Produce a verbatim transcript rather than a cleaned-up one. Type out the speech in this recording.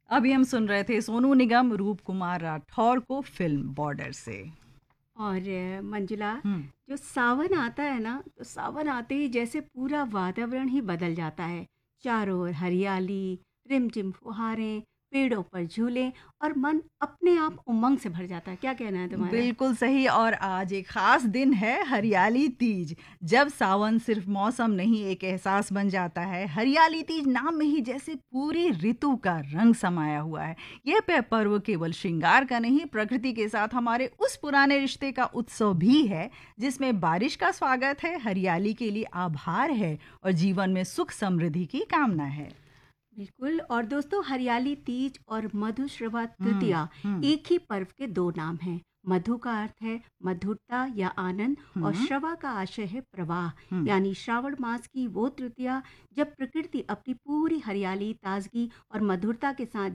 अभी हम सुन रहे थे सोनू निगम, रूप कुमार राठौर को फिल्म बॉर्डर से। और अ, मंजुला, हम्म। जो सावन आता है ना, तो सावन आते ही जैसे पूरा वातावरण ही बदल जाता है। चारों ओर हरियाली, रिमझिम फुहारें, पेड़ों पर झूले और मन अपने आप उमंग से भर जाता है। क्या कहना है तुम्हारा? बिल्कुल सही। और आज एक खास दिन है, हरियाली तीज। जब सावन सिर्फ मौसम नहीं, एक एहसास बन जाता है। हरियाली तीज नाम में ही जैसे पूरी ऋतु का रंग समाया हुआ है। ये पे- पर्व केवल श्रृंगार का नहीं, प्रकृति के साथ हमारे उस पुराने रिश्ते का उत्सव भी है, जिसमें बारिश का स्वागत है, हरियाली के लिए आभार है और जीवन में सुख समृद्धि की कामना है। बिल्कुल। और दोस्तों, हरियाली तीज और मधुश्रवा हम्म। तृतीया हम्म। एक ही पर्व के दो नाम हैं। मधु का अर्थ है मधुरता या आनंद, और हम्म। श्रवा का आशय है प्रवाह। हम्म। यानी श्रावण मास की वो तृतीया जब प्रकृति अपनी पूरी हरियाली, ताजगी और मधुरता के साथ